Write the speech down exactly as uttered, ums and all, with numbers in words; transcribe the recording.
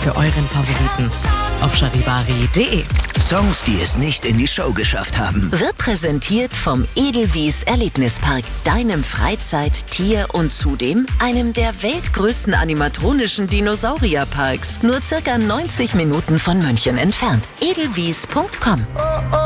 für euren Favoriten auf charivari punkt de. Songs, die es nicht in die Show geschafft haben. Wird präsentiert vom Edelwies Erlebnispark, deinem Freizeit-, Tier- und zudem einem der weltgrößten animatronischen Dinosaurierparks. Nur circa neunzig Minuten von München entfernt. edelwies punkt com